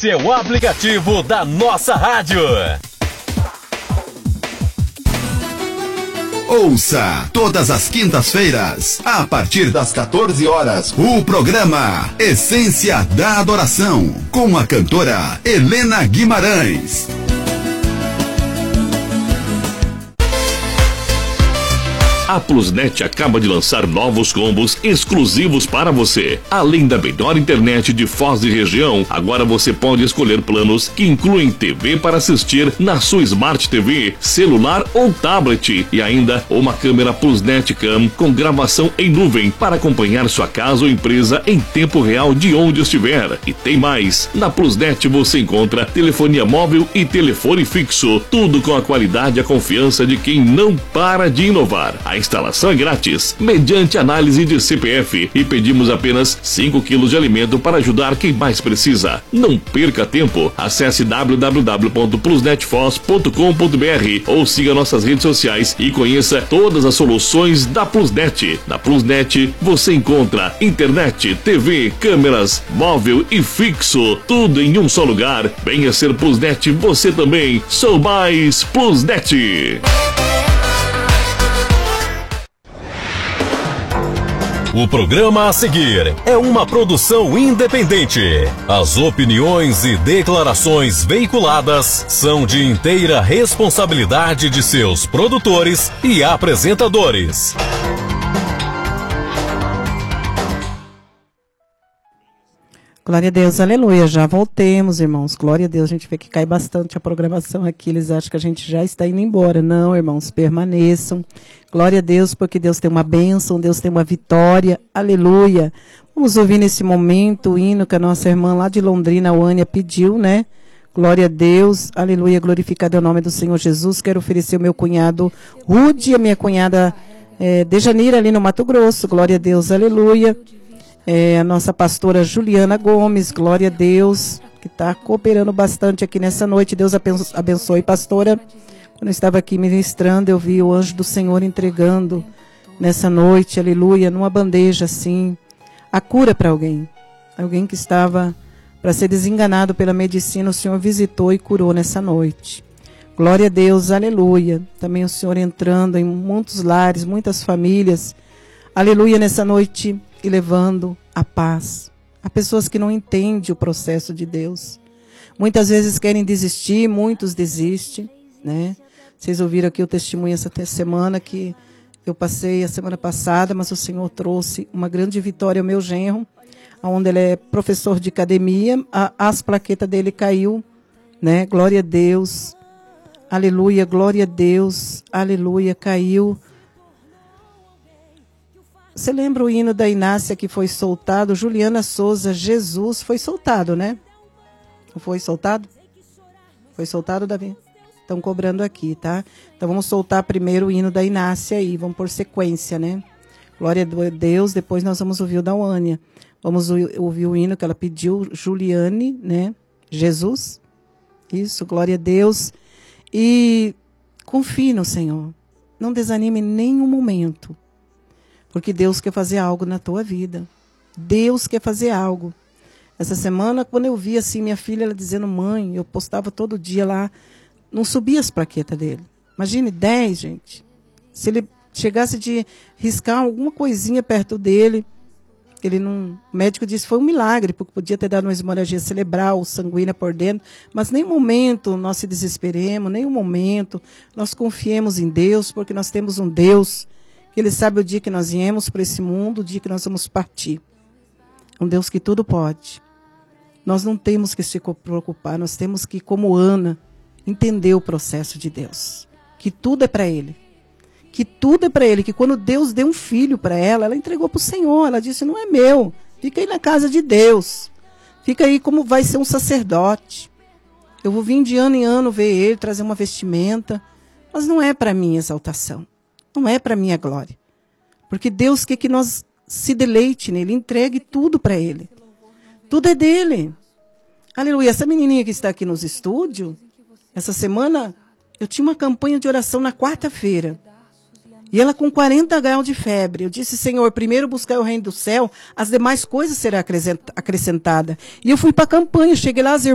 Seu aplicativo da nossa rádio. Ouça todas as quintas-feiras, a partir das 14 horas, o programa Essência da Adoração, com a cantora Helena Guimarães. A Plusnet acaba de lançar novos combos exclusivos para você. Além da melhor internet de Foz e região, agora você pode escolher planos que incluem TV para assistir na sua Smart TV, celular ou tablet. E ainda uma câmera Plusnet Cam com gravação em nuvem para acompanhar sua casa ou empresa em tempo real de onde estiver. E tem mais! Na Plusnet você encontra telefonia móvel e telefone fixo. Tudo com a qualidade e a confiança de quem não para de inovar. A instalação é grátis, mediante análise de CPF, e pedimos apenas 5 quilos de alimento para ajudar quem mais precisa. Não perca tempo. Acesse www.plusnetfoz.com.br ou siga nossas redes sociais e conheça todas as soluções da Plusnet. Na Plusnet você encontra internet, TV, câmeras, móvel e fixo, tudo em um só lugar. Venha ser Plusnet você também. Sou mais Plusnet. O programa a seguir é uma produção independente. As opiniões e declarações veiculadas são de inteira responsabilidade de seus produtores e apresentadores. Glória a Deus, aleluia. Já voltemos, irmãos. Glória a Deus. A gente vê que cai bastante a programação aqui. Eles acham que a gente já está indo embora. Não, irmãos, permaneçam. Glória a Deus, porque Deus tem uma bênção, Deus tem uma vitória. Aleluia. Vamos ouvir nesse momento o hino que a nossa irmã lá de Londrina, a Ânia, pediu, né? Glória a Deus. Aleluia. Glorificado é o nome do Senhor Jesus. Quero oferecer o meu cunhado Rude, a minha cunhada Dejanira, ali no Mato Grosso. Glória a Deus. Aleluia. A nossa pastora Juliana Gomes, glória a Deus, que está cooperando bastante aqui nessa noite. Deus abençoe, pastora. Quando eu estava aqui ministrando, eu vi o anjo do Senhor entregando nessa noite, aleluia, numa bandeja assim, a cura para alguém. Alguém que estava para ser desenganado pela medicina, o Senhor visitou e curou nessa noite. Glória a Deus, aleluia. Também o Senhor entrando em muitos lares, muitas famílias, aleluia, nessa noite, e levando a paz. Há pessoas que não entendem o processo de Deus. Muitas vezes querem desistir, muitos desistem, né? Vocês ouviram aqui o testemunho essa semana que eu passei a semana passada, mas o Senhor trouxe uma grande vitória ao meu genro, onde ele é professor de academia, as plaquetas dele caiu, né? Glória a Deus, aleluia, glória a Deus, aleluia, caiu. Você lembra o hino da Inácia que foi soltado? Juliana Souza, Jesus, foi soltado, né? Não foi soltado? Foi soltado, Davi? Estão cobrando aqui, tá? Então vamos soltar primeiro o hino da Inácia aí, vamos por sequência, né? Glória a Deus, depois nós vamos ouvir o da Ânia. Vamos ouvir o hino que ela pediu, Juliane, né? Jesus. Isso, glória a Deus. E confie no Senhor. Não desanime em nenhum momento. Porque Deus quer fazer algo na tua vida. Deus quer fazer algo. Essa semana, quando eu vi assim, minha filha ela dizendo, mãe, eu postava todo dia lá, não subia as plaquetas dele. Imagine 10, gente. Se ele chegasse de riscar alguma coisinha perto dele, ele não... O médico disse que foi um milagre, porque podia ter dado uma hemorragia cerebral, sanguínea por dentro, mas nem um momento nós se desesperemos, nem um momento nós confiemos em Deus, porque nós temos um Deus que Ele sabe o dia que nós viemos para esse mundo, o dia que nós vamos partir. Um Deus que tudo pode. Nós não temos que se preocupar, nós temos que, como Ana, entender o processo de Deus. Que tudo é para Ele. Que tudo é para Ele. Que quando Deus deu um filho para ela, ela entregou para o Senhor. Ela disse, não é meu. Fica aí na casa de Deus. Fica aí como vai ser um sacerdote. Eu vou vir de ano em ano ver Ele, trazer uma vestimenta. Mas não é para minha exaltação. Não é para minha glória. Porque Deus quer que nós se deleite nele, entregue tudo para Ele. Tudo é dele. Aleluia. Essa menininha que está aqui nos estúdios, essa semana, eu tinha uma campanha de oração na quarta-feira. E ela com 40 graus de febre. Eu disse, Senhor, primeiro buscar o reino do céu, as demais coisas serão acrescentadas. E eu fui para a campanha, cheguei lá, as